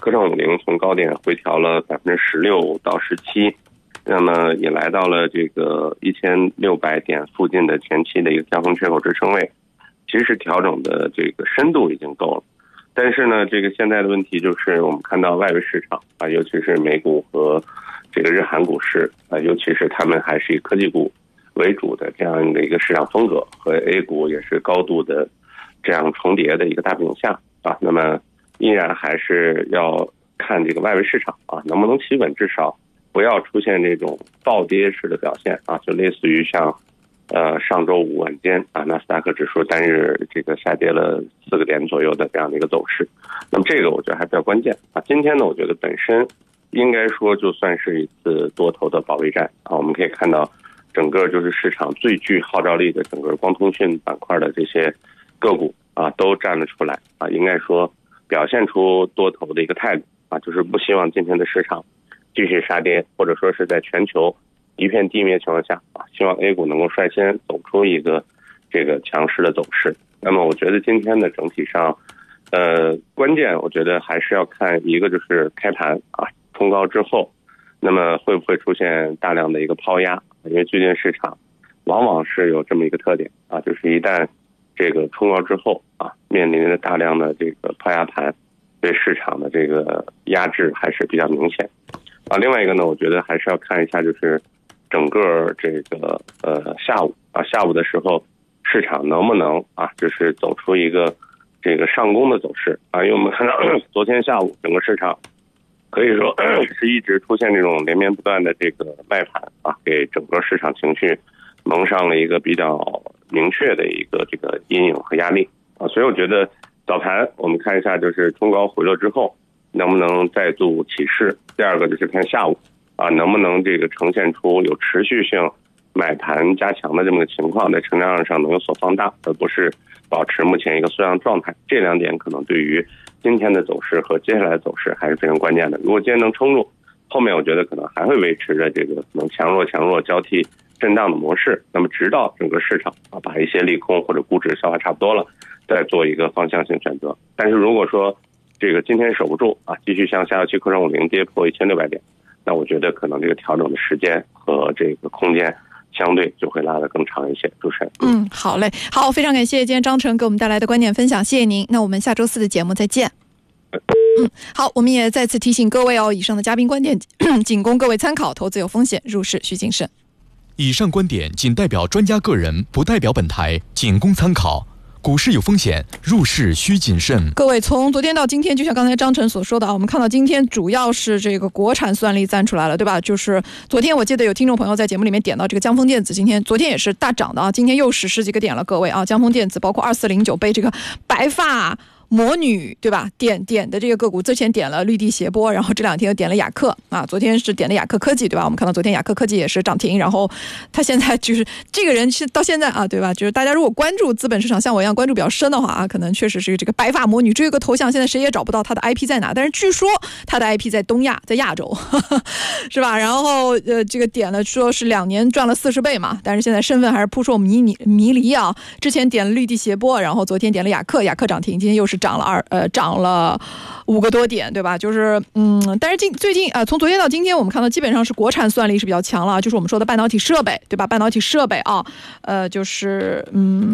科创50从高点回调了16%到17%，那么也来到了这个1600点附近的前期的一个降峰缺口支撑位。其实调整的这个深度已经够了，但是呢，这个现在的问题就是我们看到外围市场啊，尤其是美股和这个日韩股市啊，尤其是他们还是以科技股为主的这样的一个市场风格，和 A 股也是高度的这样重叠的一个大背景下啊，那么依然还是要看这个外围市场啊能不能企稳，至少不要出现这种暴跌式的表现啊，就类似于像上周五晚间啊，纳斯达克指数单日这个下跌了4个点左右的这样的一个走势。那么这个我觉得还比较关键啊。今天呢，我觉得本身应该说就算是一次多头的保卫战啊。我们可以看到，整个就是市场最具号召力的整个光通讯板块的这些个股啊，都站了出来啊，应该说表现出多头的一个态度啊，就是不希望今天的市场继续杀跌，或者说是在全球一片低迷情况下啊，希望 A 股能够率先走出一个这个强势的走势。那么我觉得今天的整体上关键我觉得还是要看一个就是开盘啊冲高之后，那么会不会出现大量的一个抛压，因为最近市场往往是有这么一个特点啊，就是一旦这个冲高之后啊，面临着大量的这个抛压盘，对市场的这个压制还是比较明显啊。另外一个呢，我觉得还是要看一下就是整个这个下午的时候，市场能不能啊，就是走出一个这个上攻的走势啊？因为我们看到昨天下午整个市场可以说是一直出现这种连绵不断的这个卖盘啊，给整个市场情绪蒙上了一个比较明确的一个这个阴影和压力啊。所以我觉得早盘我们看一下就是冲高回落之后能不能再度起势，第二个就是看下午啊，能不能这个呈现出有持续性买盘加强的这么个情况，在成交量上能有所放大，而不是保持目前一个缩量状态。这两点可能对于今天的走势和接下来的走势还是非常关键的。如果今天能撑住，后面我觉得可能还会维持着这个可能强弱交替震荡的模式，那么直到整个市场啊把一些利空或者估值消化差不多了，再做一个方向性选择。但是如果说这个今天守不住啊，继续向下游期科创50跌破1600点，那我觉得可能这个调整的时间和这个空间相对就会拉得更长一些。主持人， 好嘞，好，非常感谢今天张晨给我们带来的观点分享，谢谢您。那我们下周4的节目再见。好，我们也再次提醒各位哦，以上的嘉宾观点仅供各位参考，投资有风险，入市需谨慎。 以上观点仅代表专家个人，不代表本台，仅供参考。股市有风险，入市需谨慎。 各位，从昨天到今天，就像刚才张晨所说的啊，我们看到今天主要是这个国产算力站出来了，对吧？就是昨天我记得有听众朋友在节目里面点到这个江丰电子，昨天也是大涨的啊，今天又10几个点了，各位啊，江丰电子包括2409被这个白发魔女对吧点的这个个股，之前点了绿地协波，然后这2天又点了雅克啊，昨天是点了雅克科技对吧？我们看到昨天雅克科技也是涨停，然后他现在就是这个人是到现在啊对吧？就是大家如果关注资本市场，像我一样关注比较深的话啊，可能确实是这个白发魔女这个头像，现在谁也找不到他的 IP 在哪，但是据说他的 IP 在东亚，在亚洲是吧？然后这个点了说是2年赚了40倍嘛，但是现在身份还是扑朔迷离啊。之前点了绿地协波，然后昨天点了雅克涨停，今天又是涨了5个多点，对吧？就是但是最近从昨天到今天，我们看到基本上是国产算力是比较强了，就是我们说的半导体设备，对吧？半导体设备啊，就是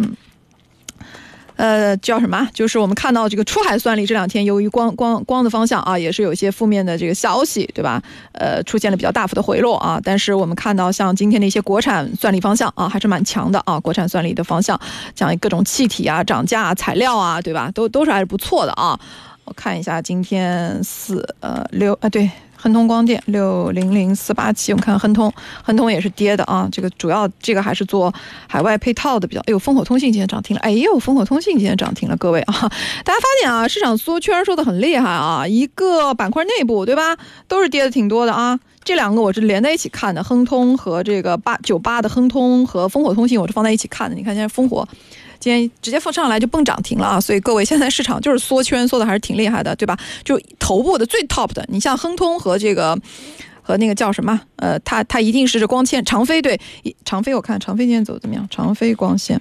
叫什么？就是我们看到这个出海算力这2天由于光的方向啊，也是有一些负面的这个消息，对吧？出现了比较大幅的回落啊。但是我们看到像今天的一些国产算力方向啊，还是蛮强的啊。国产算力的方向，像各种气体啊、涨价啊、材料啊，对吧？都是还是不错的啊。我看一下今天对。亨通光电600487，我们看亨通也是跌的啊。这个主要这个还是做海外配套的比较。烽火通信今天涨停了，烽火通信今天涨停了，各位啊，大家发现啊，市场缩圈说的很厉害啊，一个板块内部对吧，都是跌的挺多的啊。这2个我是连在一起看的，亨通和这个898的亨通和烽火通信我是放在一起看的。你看现在烽火今天直接放上来就蹦涨停了啊！所以各位，现在市场就是缩圈缩的还是挺厉害的，对吧？就头部的最 top 的，你像亨通和那个叫什么？它一定是这光纤长飞，对长飞，我看长飞今天走怎么样？长飞光纤，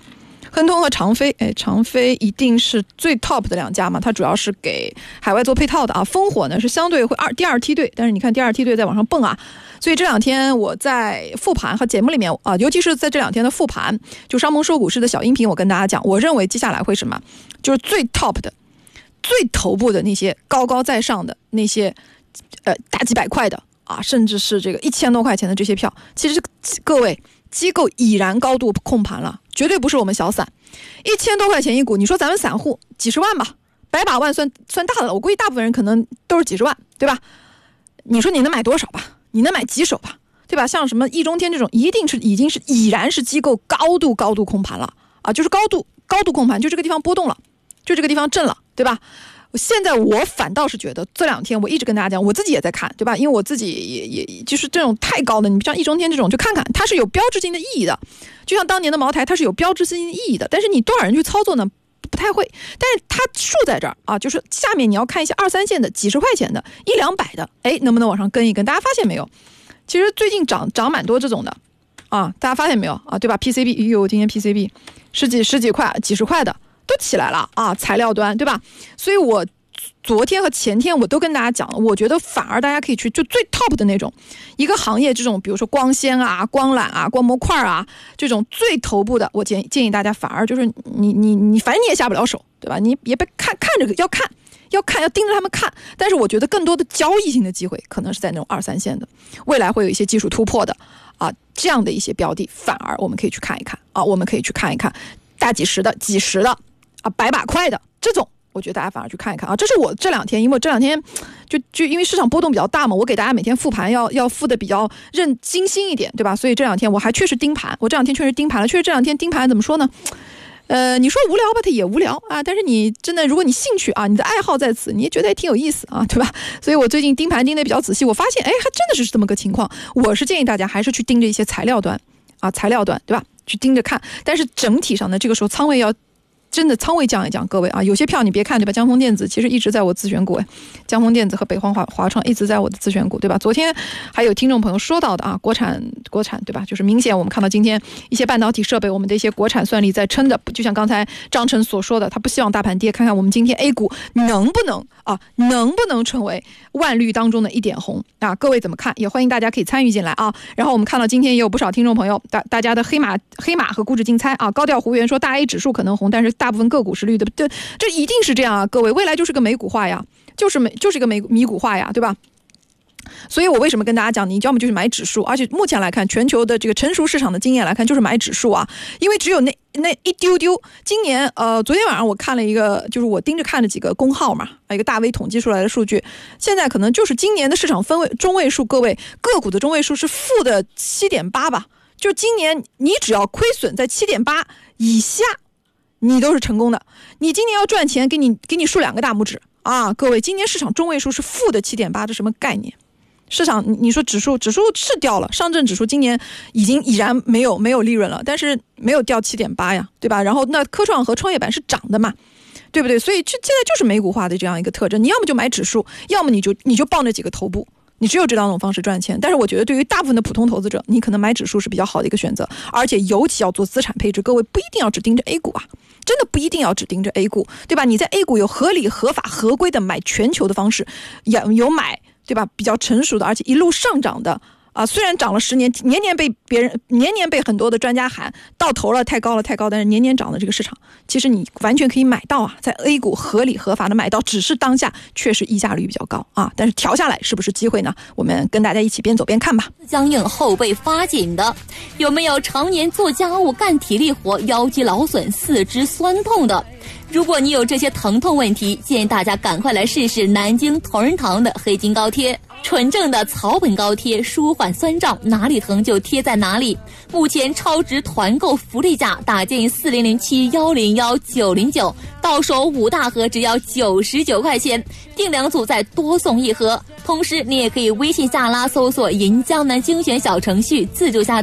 亨通和长飞，长飞一定是最 top 的两家嘛，它主要是给海外做配套的啊。烽火呢是相对会第二梯队，但是你看第二梯队在往上蹦啊，所以这两天我在复盘和节目里面啊，尤其是在这两天的复盘，就商盟说股市的小音频，我跟大家讲，我认为接下来会什么，就是最 top 的、最头部的那些高高在上的那些大几百块的啊，甚至是这个1000多块钱的这些票，其实各位机构已然高度控盘了，绝对不是我们小散，1000多块钱一股，你说咱们散户几十万吧，百把万算大的了，我估计大部分人可能都是几十万，对吧？你说你能买多少吧？你能买几手吧？对吧？像什么易中天这种，一定是已经是已然是机构高度控盘了啊，就是高度控盘，就这个地方波动了，就这个地方震了，对吧？现在我反倒是觉得这两天我一直跟大家讲，我自己也在看，对吧？因为我自己也就是这种太高的，你像易中天这种，就看看它是有标志性的意义的，就像当年的茅台，它是有标志性的意义的。但是你多少人去操作呢？不太会。但是它数在这儿啊，就是下面你要看一些2、3线的、几十块钱的、100、200的，能不能往上跟一跟？大家发现没有？其实最近涨蛮多这种的啊，大家发现没有啊？对吧 ？PCB， 今天 PCB 十几块、几十块的。都起来了啊，材料端，对吧？所以我昨天和前天我都跟大家讲了，我觉得反而大家可以去就最 top 的那种一个行业，这种比如说光纤啊、光缆啊、光模块啊这种最头部的，我建议大家反而就是你反正你也下不了手，对吧？你也别看着要盯着他们看，但是我觉得更多的交易性的机会可能是在那种2、3线的，未来会有一些技术突破的啊，这样的一些标的，反而我们可以去看一看啊，我们可以去看一看大几十的、几十的。啊，百把块的这种，我觉得大家反而去看一看啊。这是我这两天，因为我这两天就因为市场波动比较大嘛，我给大家每天复盘要复的比较精心一点，对吧？所以这两天我还确实盯盘，我这两天确实盯盘了，确实这两天盯盘怎么说呢？你说无聊吧，它也无聊啊，但是你真的，如果你兴趣啊，你的爱好在此，你也觉得也挺有意思啊，对吧？所以我最近盯盘盯得比较仔细，我发现，还真的是这么个情况。我是建议大家还是去盯着一些材料端啊，材料端，对吧？去盯着看，但是整体上呢，这个时候仓位要。真的仓位降一降，各位啊，有些票你别看，对吧？江丰电子其实一直在我自选股，江丰电子和北方华创一直在我的自选股，对吧？昨天还有听众朋友说到的啊，国产对吧？就是明显我们看到今天一些半导体设备，我们的一些国产算力在撑的，就像刚才张晨所说的，他不希望大盘跌，看看我们今天 A 股能不能成为万绿当中的一点红啊？各位怎么看？也欢迎大家可以参与进来啊。然后我们看到今天也有不少听众朋友，大家的黑马和估值竞猜啊，高调胡言说大 A 指数可能红，但是大部分个股是绿的，这一定是这样啊！各位，未来就是个美股化呀，就是一个米股化呀，对吧？所以我为什么跟大家讲，你要么就是买指数，而且目前来看，全球的这个成熟市场的经验来看，就是买指数啊，因为只有那一丢丢。今年昨天晚上我看了一个，就是我盯着看了几个公号嘛，一个大 V 统计出来的数据，现在可能就是今年的市场分位中位数，各位个股的中位数是负的7.8吧，就今年你只要亏损在7.8以下。你都是成功的，你今年要赚钱，给你竖2个大拇指啊！各位，今年市场中位数是负的7.8，这什么概念？市场你说指数是掉了，上证指数今年已然没有利润了，但是没有掉7.8呀，对吧？然后那科创和创业板是涨的嘛，对不对？所以现在就是美股化的这样一个特征，你要么就买指数，要么你就抱那几个头部。你只有这两种方式赚钱，但是我觉得对于大部分的普通投资者，你可能买指数是比较好的一个选择，而且尤其要做资产配置，各位不一定要只盯着 A 股啊，真的不一定要只盯着 A 股，对吧？你在 A 股有合理、合法、合规的买全球的方式，有买，对吧？比较成熟的，而且一路上涨的。啊，虽然涨了10年，年年被很多的专家喊到头了，太高了，但是年年涨的这个市场，其实你完全可以买到啊，在 A 股合理合法的买到，只是当下确实溢价率比较高啊，但是调下来是不是机会呢？我们跟大家一起边走边看吧。 僵硬后背发紧的，有没有常年做家务干体力活，腰肌劳损、四肢酸痛的？如果你有这些疼痛问题，建议大家赶快来试试南京同仁堂的黑金高贴，纯正的草本高贴，舒缓酸胀，哪里疼就贴在哪里。目前超值团购福利价，打进4007 101 909，到手5大盒只要99块钱，订2组再多送1盒。同时你也可以微信下拉搜索银江南精选小程序自助下单。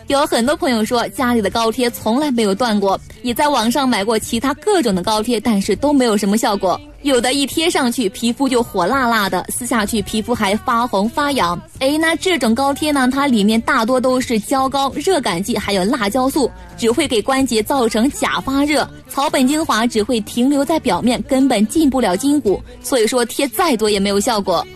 有很多朋友说家里的高贴从来没有断过，也在网上买过其他各种的高贴，但是都没有什么效果。有的一贴上去皮肤就火辣辣的，撕下去皮肤还发红发痒。那这种高贴呢，它里面大多都是胶膏、热感剂还有辣椒素，只会给关节造成假发热。草本精华只会停留在表面，根本进不了筋骨，所以说贴再多也没有效果。